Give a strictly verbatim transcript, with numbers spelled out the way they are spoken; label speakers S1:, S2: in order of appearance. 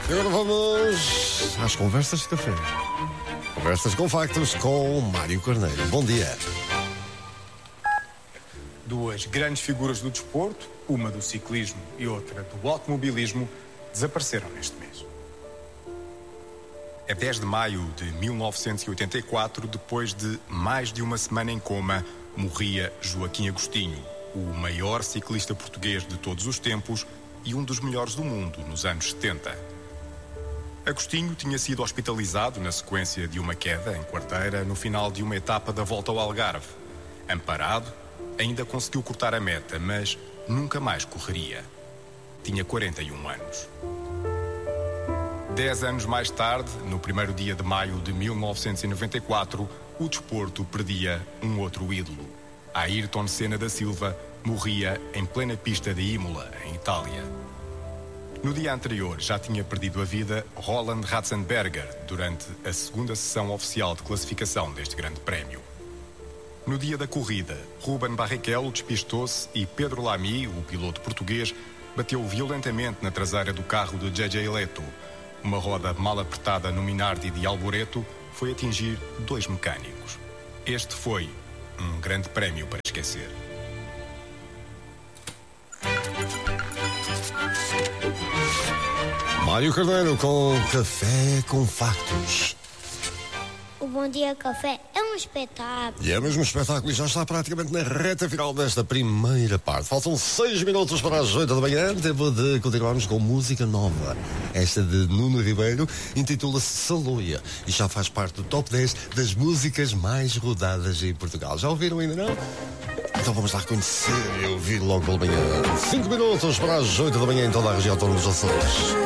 S1: E agora vamos às conversas de café. Conversas com factos com Mário Carneiro. Bom dia.
S2: Duas grandes figuras do desporto, uma do ciclismo e outra do automobilismo, desapareceram neste mês. É dez de maio de mil novecentos e oitenta e quatro, depois de mais de uma semana em coma, morria Joaquim Agostinho, o maior ciclista português de todos os tempos e um dos melhores do mundo nos anos setenta. Agostinho tinha sido hospitalizado na sequência de uma queda em quarteira no final de uma etapa da Volta ao Algarve. Amparado, ainda conseguiu cortar a meta, mas nunca mais correria. Tinha quarenta e um anos. Dez anos mais tarde, no primeiro dia de maio de mil novecentos e noventa e quatro, o desporto perdia um outro ídolo. Ayrton Senna da Silva morria em plena pista de Imola, em Itália. No dia anterior já tinha perdido a vida Roland Ratzenberger durante a segunda sessão oficial de classificação deste grande prémio. No dia da corrida, Ruben Barrichello despistou-se e Pedro Lamy, o piloto português, bateu violentamente na traseira do carro de J J Leto. Uma roda mal apertada no Minardi de Alboreto foi atingir dois mecânicos. Este foi um grande prémio para esquecer.
S1: Mário Carneiro com Café com Factos.
S3: O Bom Dia Café é um espetáculo.
S1: E é mesmo um espetáculo e já está praticamente na reta final desta primeira parte. Faltam seis minutos para as oito da manhã. Tempo de continuarmos com música nova. Esta de Nuno Ribeiro intitula-se Saloia e já faz parte do top dez das músicas mais rodadas em Portugal. Já ouviram ainda não? Então vamos lá conhecer e ouvir logo pela manhã. Cinco minutos para as oito da manhã em toda a região autónoma dos Açores.